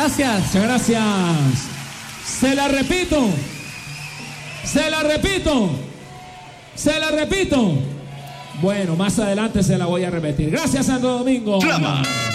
Gracias. Muchas gracias. Se la repito. Se la repito. Se la repito. Bueno, más adelante se la voy a repetir. Gracias, Santo Domingo. Clama.